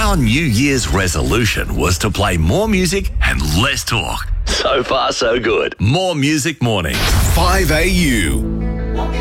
Our New Year's resolution was to play more music and less talk. So far, so good. More Music Mornings. 5AU.